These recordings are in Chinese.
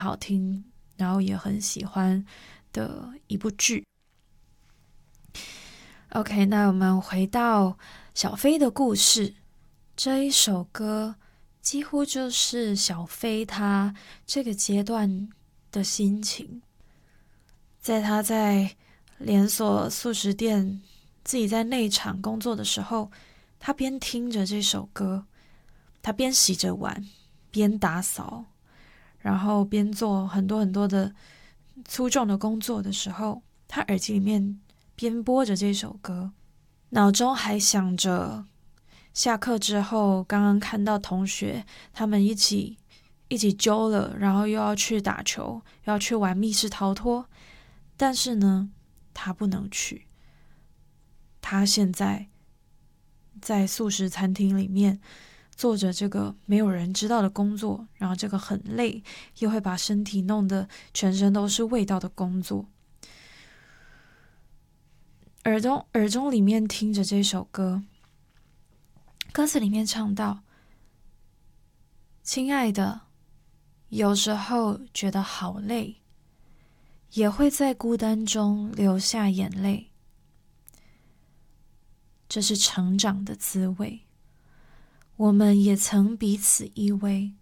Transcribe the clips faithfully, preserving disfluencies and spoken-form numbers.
好听，然后也很喜欢的一部剧。OK， 那我们回到小飞的故事。这一首歌几乎就是小飞他这个阶段的心情。在他在连锁速食店自己在内场工作的时候，他边听着这首歌，他边洗着碗，边打扫，然后边做很多很多的粗重的工作的时候，他耳机里面边播着这首歌，脑中还想着下课之后刚刚看到同学他们一起一起揪了，然后又要去打球，又要去玩密室逃脱，但是呢他不能去，他现在在素食餐厅里面做着这个没有人知道的工作，然后这个很累又会把身体弄得全身都是味道的工作。耳中耳中里面听着这首歌，歌词里面唱到：亲爱的，有时候觉得好累，也会在孤单中流下眼泪，这是成长的滋味，我们也曾彼此依偎，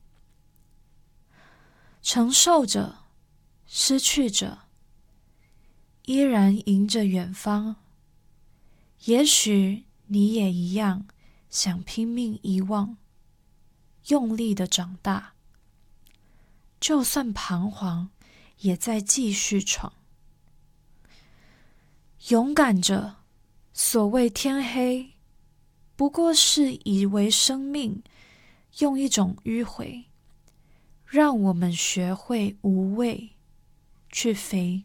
承受着，失去着，依然迎着远方。也许你也一样，想拼命遗忘，用力的长大，就算彷徨，也在继续闯。勇敢着，所谓天黑，不过是以为生命用一种迂回，让我们学会无畏去飞。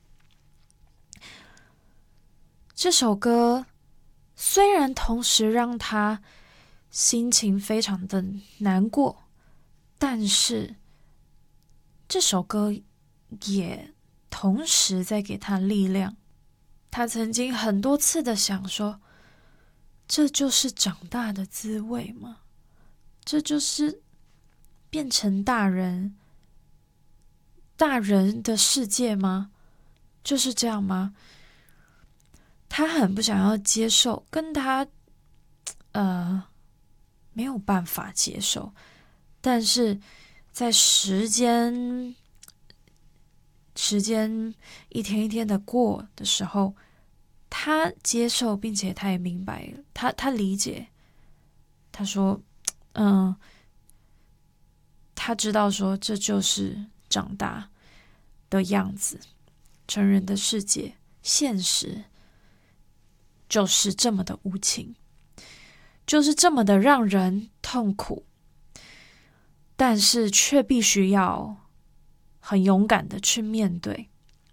这首歌虽然同时让他心情非常的难过，但是这首歌也同时在给他力量。他曾经很多次的想说，这就是长大的滋味吗？这就是变成大人大人的世界吗？就是这样吗？他很不想要接受，跟他呃没有办法接受，但是在时间时间一天一天的过的时候，他接受，并且他也明白了，他他理解，他说嗯他知道说这就是长大的样子，成人的世界，现实就是这么的无情，就是这么的让人痛苦，但是却必须要很勇敢的去面对。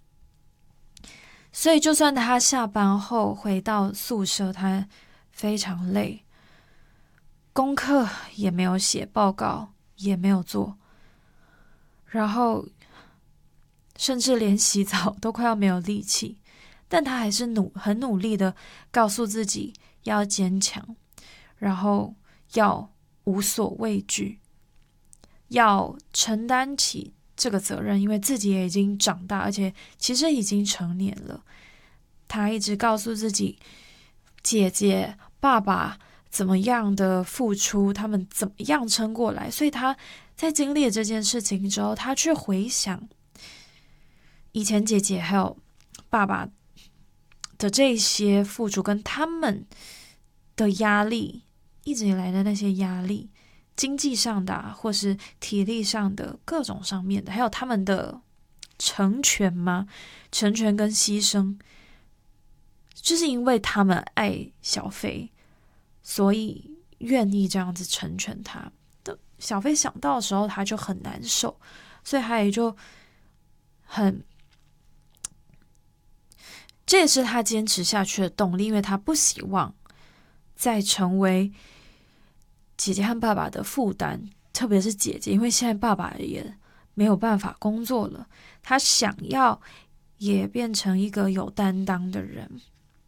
所以就算他下班后回到宿舍，他非常累，功课也没有写，报告也没有做，然后甚至连洗澡都快要没有力气，但他还是努很努力的告诉自己要坚强，然后要无所畏惧，要承担起这个责任，因为自己也已经长大，而且其实已经成年了。他一直告诉自己，姐姐、爸爸怎么样的付出，他们怎么样撑过来，所以他在经历了这件事情之后，他去回想以前姐姐还有爸爸的这些付出，跟他们的压力，一直以来的那些压力，经济上的、啊、或是体力上的各种上面的，还有他们的成全吗？成全跟牺牲，就是因为他们爱小飞，所以愿意这样子成全他。小飞想到的时候，他就很难受，所以他也就很，这也是他坚持下去的动力，因为他不希望再成为姐姐和爸爸的负担，特别是姐姐，因为现在爸爸也没有办法工作了，他想要也变成一个有担当的人。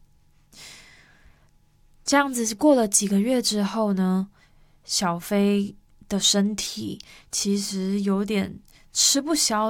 这样子过了几个月之后呢，小飞的身体其实有点吃不消，